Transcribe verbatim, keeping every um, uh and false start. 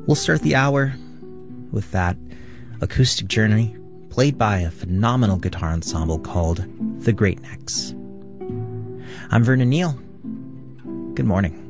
We'll start the hour with that acoustic journey played by a phenomenal guitar ensemble called The Great Necks. I'm Vernon Neal. Good morning.